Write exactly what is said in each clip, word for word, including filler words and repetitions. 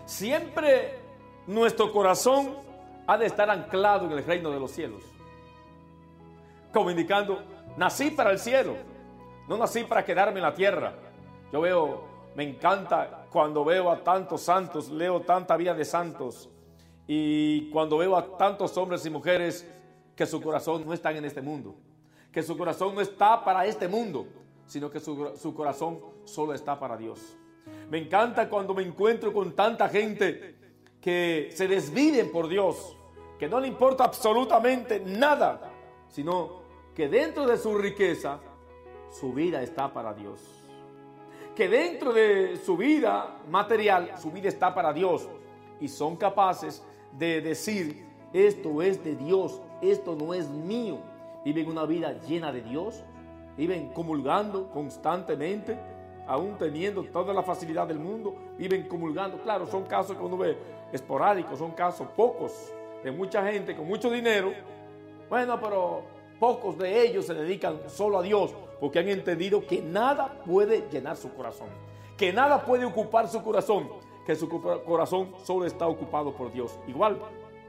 Siempre nuestro corazón ha de estar anclado en el reino de los cielos. Como indicando, nací para el cielo, no nací para quedarme en la tierra. Yo veo, me encanta cuando veo a tantos santos, leo tanta vida de santos, y cuando veo a tantos hombres y mujeres que su corazón no está en este mundo, que su corazón no está para este mundo, sino que su, su corazón solo está para Dios. Me encanta cuando me encuentro con tanta gente que se desviven por Dios, que no le importa absolutamente nada, sino que dentro de su riqueza, su vida está para Dios. Que dentro de su vida material, su vida está para Dios. Y son capaces de decir, esto es de Dios, esto no es mío. Viven una vida llena de Dios, viven comulgando constantemente, aún teniendo toda la facilidad del mundo, viven comulgando. Claro, son casos que uno ve esporádicos, son casos pocos, de mucha gente con mucho dinero. Bueno, pero pocos de ellos se dedican solo a Dios, porque han entendido que nada puede llenar su corazón, que nada puede ocupar su corazón, que su corazón solo está ocupado por Dios. Igual,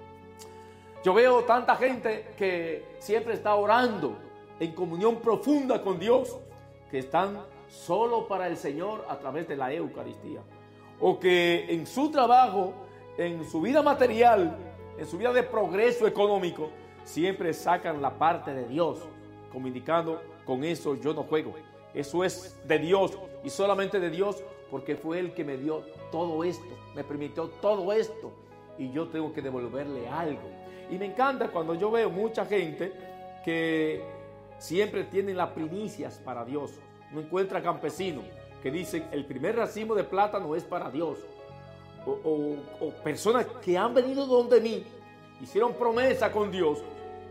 yo veo tanta gente que siempre está orando en comunión profunda con Dios, que están solo para el Señor a través de la Eucaristía, o que en su trabajo, en su vida material, en su vida de progreso económico, siempre sacan la parte de Dios, como indicando, con eso yo no juego, eso es de Dios y solamente de Dios, porque fue Él que me dio todo esto, me permitió todo esto, y yo tengo que devolverle algo. Y me encanta cuando yo veo mucha gente que siempre tienen las primicias para Dios. No encuentra campesinos que dicen, el primer racimo de plátano es para Dios. O, o, o personas que han venido donde mí, hicieron promesa con Dios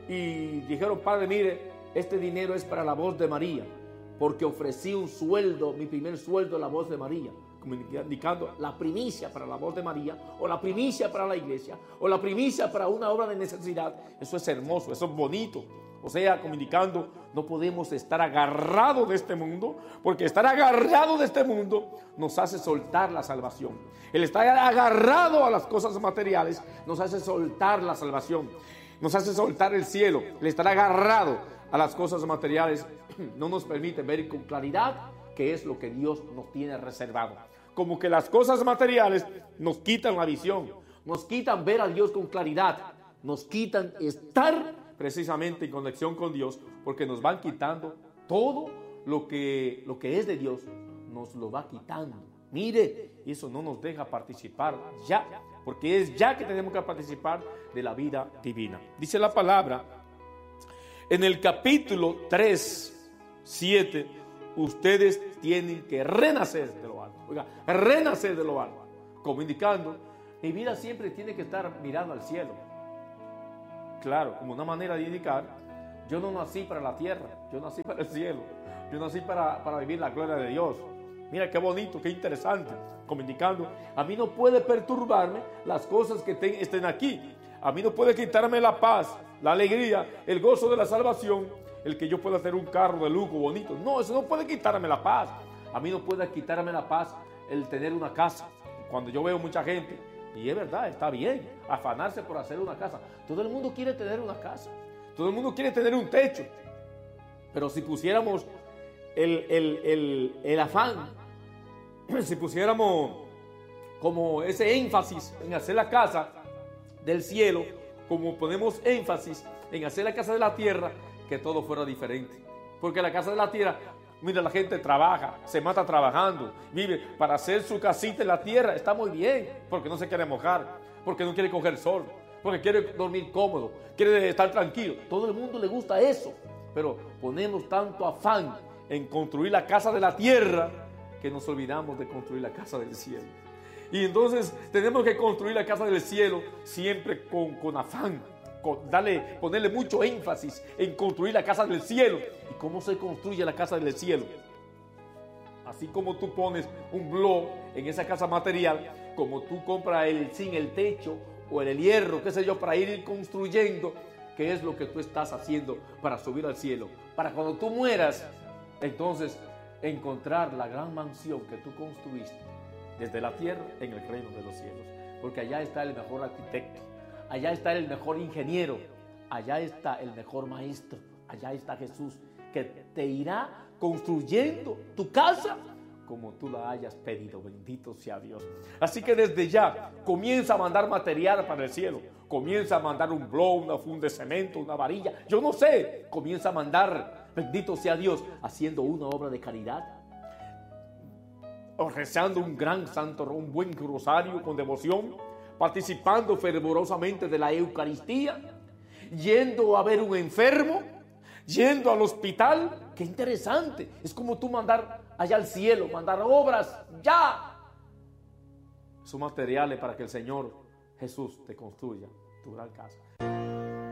y dijeron, Padre, mire, este dinero es para la voz de María, porque ofrecí un sueldo, mi primer sueldo a la voz de María, como indicando la primicia para la voz de María, o la primicia para la iglesia, o la primicia para una obra de necesidad. Eso es hermoso, eso es bonito. O sea, como indicando, no podemos estar agarrados de este mundo, porque estar agarrado de este mundo nos hace soltar la salvación. El estar agarrado a las cosas materiales nos hace soltar la salvación, nos hace soltar el cielo. El estar agarrado a las cosas materiales no nos permite ver con claridad qué es lo que Dios nos tiene reservado. Como que las cosas materiales nos quitan la visión, nos quitan ver a Dios con claridad, nos quitan estar precisamente en conexión con Dios, porque nos van quitando todo lo que, lo que es de Dios, nos lo va quitando. Mire, eso no nos deja participar ya, porque es ya que tenemos que participar de la vida divina. Dice la palabra en el capítulo tres, siete, ustedes tienen que renacer de lo alto. Oiga, renacer de lo alto, como indicando, mi vida siempre tiene que estar mirando al cielo. Claro, como una manera de indicar, yo no nací para la tierra, yo nací para el cielo, yo nací para, para vivir la gloria de Dios. Mira qué bonito, qué interesante, como indicando, a mí no puede perturbarme las cosas que te, estén aquí, a mí no puede quitarme la paz, la alegría, el gozo de la salvación, el que yo pueda tener un carro de lujo bonito. No, eso no puede quitarme la paz. A mí no puede quitarme la paz el tener una casa. Cuando yo veo mucha gente, y es verdad, está bien afanarse por hacer una casa. Todo el mundo quiere tener una casa. Todo el mundo quiere tener un techo. Pero si pusiéramos el, el, el, el afán, si pusiéramos como ese énfasis en hacer la casa del cielo, como ponemos énfasis en hacer la casa de la tierra, que todo fuera diferente. Porque la casa de la tierra, mira, la gente trabaja, se mata trabajando, vive para hacer su casita en la tierra, está muy bien, porque no se quiere mojar, porque no quiere coger sol, porque quiere dormir cómodo, quiere estar tranquilo. Todo el mundo le gusta eso, pero ponemos tanto afán en construir la casa de la tierra que nos olvidamos de construir la casa del cielo. Y entonces tenemos que construir la casa del cielo siempre con, con afán, con darle, ponerle mucho énfasis en construir la casa del cielo. ¿Y cómo se construye la casa del cielo? Así como tú pones un bloque en esa casa material, como tú compras el zinc, el techo o el hierro, qué sé yo, para ir construyendo, ¿qué es lo que tú estás haciendo para subir al cielo? Para cuando tú mueras, entonces encontrar la gran mansión que tú construiste desde la tierra en el reino de los cielos. Porque allá está el mejor arquitecto, allá está el mejor ingeniero, allá está el mejor maestro, allá está Jesús, que te irá construyendo tu casa como tú la hayas pedido. Bendito sea Dios. Así que desde ya comienza a mandar material para el cielo. Comienza a mandar un blow, una funda de cemento, una varilla. Yo no sé. Comienza a mandar, bendito sea Dios, haciendo una obra de caridad, o rezando un gran santo, un buen rosario con devoción, participando fervorosamente de la Eucaristía, yendo a ver un enfermo, yendo al hospital. Qué interesante. Es como tú mandar allá al cielo, mandar obras ya. Son materiales para que el Señor Jesús te construya tu gran casa.